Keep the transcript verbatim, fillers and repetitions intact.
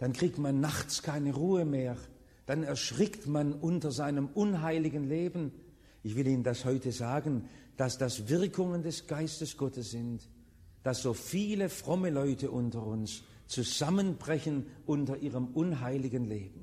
dann kriegt man nachts keine Ruhe mehr, dann erschrickt man unter seinem unheiligen Leben. Ich will Ihnen das heute sagen, dass das Wirkungen des Geistes Gottes sind, dass so viele fromme Leute unter uns zusammenbrechen unter ihrem unheiligen Leben.